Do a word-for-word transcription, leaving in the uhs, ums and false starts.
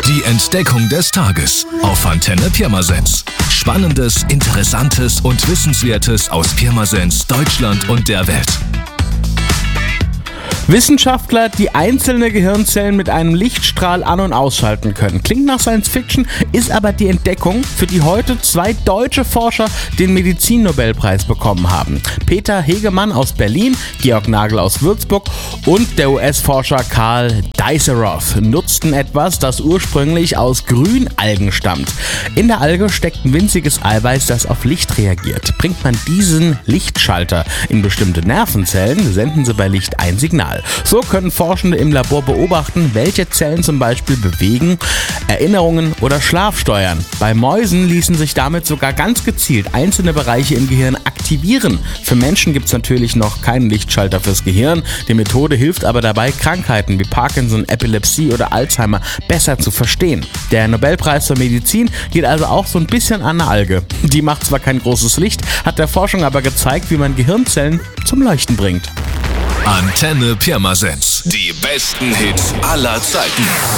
Die Entdeckung des Tages auf Antenne Pirmasens. Spannendes, Interessantes und Wissenswertes aus Pirmasens, Deutschland und der Welt. Wissenschaftler, die einzelne Gehirnzellen mit einem Lichtstrahl an- und ausschalten können. Klingt nach Science Fiction, ist aber die Entdeckung, für die heute zwei deutsche Forscher den Medizinnobelpreis bekommen haben. Peter Hegemann aus Berlin, Georg Nagel aus Würzburg und der U S-Forscher Karl Diceroff nutzten etwas, das ursprünglich aus Grünalgen stammt. In der Alge steckt ein winziges Eiweiß, das auf Licht reagiert. Bringt man diesen Lichtschalter in bestimmte Nervenzellen, senden sie bei Licht ein Signal. So können Forschende im Labor beobachten, welche Zellen zum Beispiel bewegen, Erinnerungen oder Schlaf steuern. Bei Mäusen ließen sich damit sogar ganz gezielt einzelne Bereiche im Gehirn aktivieren. Für Menschen gibt es natürlich noch keinen Lichtschalter fürs Gehirn. Die Methode hilft aber dabei, Krankheiten wie Parkinson, Epilepsie oder Alzheimer besser zu verstehen. Der Nobelpreis für Medizin geht also auch so ein bisschen an eine Alge. Die macht zwar kein großes Licht, hat der Forschung aber gezeigt, wie man Gehirnzellen zum Leuchten bringt. Antenne Pirmasens. Die besten Hits aller Zeiten.